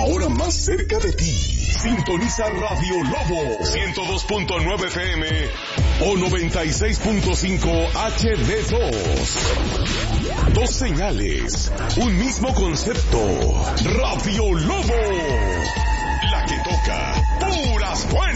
ahora más cerca de ti. Sintoniza Radio Lobo 102.9 FM o 96.5 HD2. Dos señales, un mismo concepto. Radio Lobo, la que toca puras buenas.